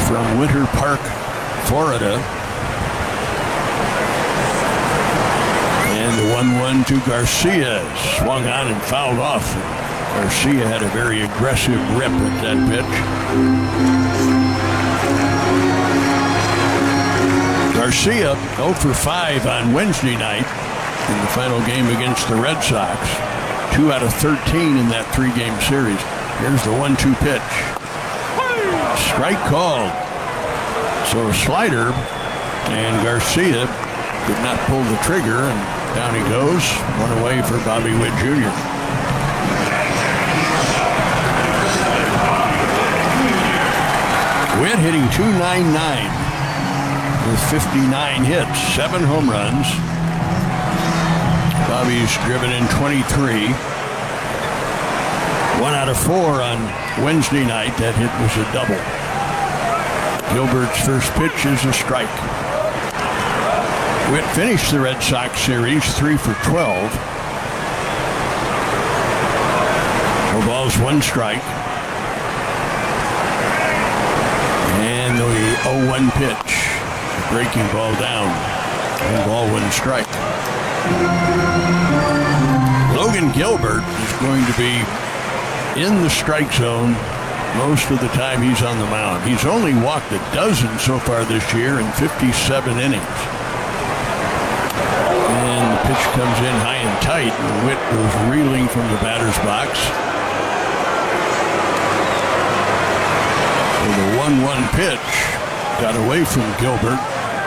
from Winter Park, Florida. And the 1-1 to Garcia. Swung on and fouled off. Garcia had a very aggressive rip at that pitch. Garcia 0 for 5 on Wednesday night in the final game against the Red Sox. 2 out of 13 in that 3-game series. Here's the 1-2 pitch. Strike called. So a slider, and Garcia did not pull the trigger, and down he goes. One away for Bobby Witt Jr. Witt hitting .299 with 59 hits, 7 home runs. Bobby's driven in 23. 1 out of 4 on Wednesday night. That hit was a double. Gilbert's first pitch is a strike. Witt finished the Red Sox series 3 for 12. 4 balls, 1 strike. And the 0-1 pitch. The breaking ball down. 1 ball, 1 strike. Logan Gilbert is going to be in the strike zone most of the time he's on the mound. He's only walked a dozen so far this year in 57 innings. And the pitch comes in high and tight, and Witt goes reeling from the batter's box. So the 1-1 pitch got away from Gilbert.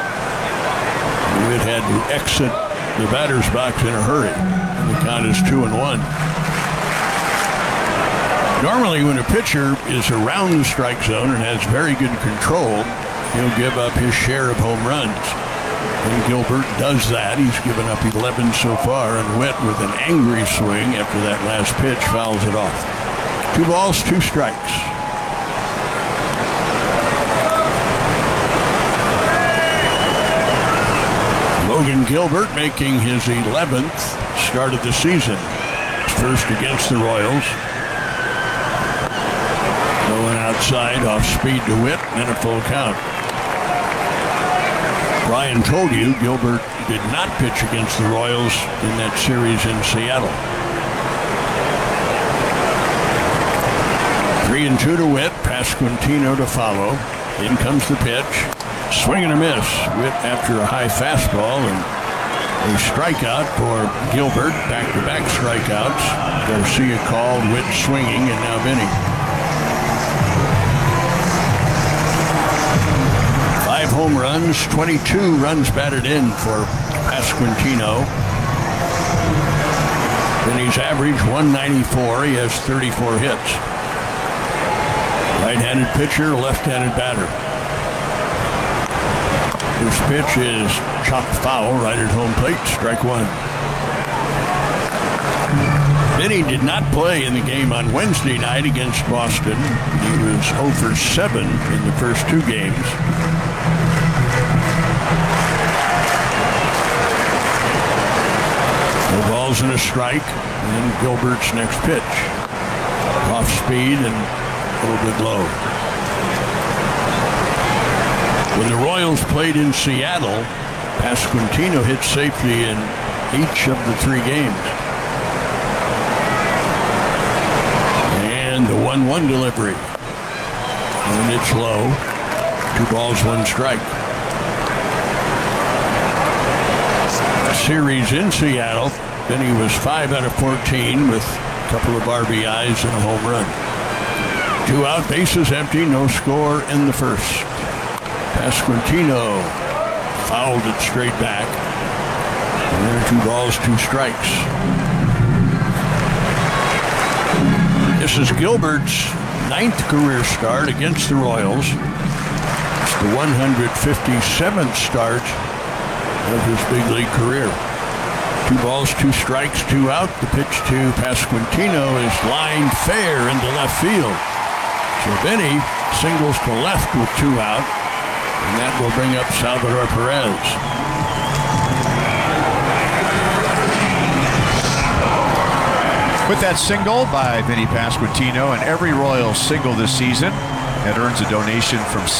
Witt had to exit the batter's box in a hurry. And the count is 2-1. Normally, when a pitcher is around the strike zone and has very good control, he'll give up his share of home runs. And Gilbert does that. He's given up 11 so far, and Witt, with an angry swing after that last pitch, fouls it off. 2 balls, 2 strikes. Logan Gilbert making his 11th start of the season. His first against the Royals. Going outside, off speed to Witt, and a full count. Brian told you Gilbert did not pitch against the Royals in that series in Seattle. 3-2 to Witt, Pasquantino to follow. In comes the pitch. Swing and a miss. Witt after a high fastball, and a strikeout for Gilbert. Back-to-back strikeouts. Garcia called, Witt swinging, and now Vinny. 5 home runs, 22 runs batted in for Pasquantino. Vinny's average 194. He has 34 hits. Right-handed pitcher, left-handed batter. His pitch is chopped foul right at home plate, strike 1. Vinny did not play in the game on Wednesday night against Boston. He was 0 for 7 in the first 2 games. 4 balls and a strike, and Gilbert's next pitch. Off speed and a little bit low. When the Royals played in Seattle, Pasquantino hit safely in each of the 3 games. And the 1-1 delivery. And it's low. 2 balls, 1 strike. Series in Seattle, Vinny was 5 out of 14 with a couple of RBIs and a home run. 2 out, bases empty, no score in the first. Pasquantino fouled it straight back. And there are 2 balls, 2 strikes. This is Gilbert's 9th career start against the Royals. It's the 157th start of his big league career. 2 balls, 2 strikes, 2 out. The pitch to Pasquantino is lined fair into left field. So Vinny singles to left with 2 out. And that will bring up Salvador Perez. With that single by Vinny Pasquantino, and every Royals single this season, that earns a donation from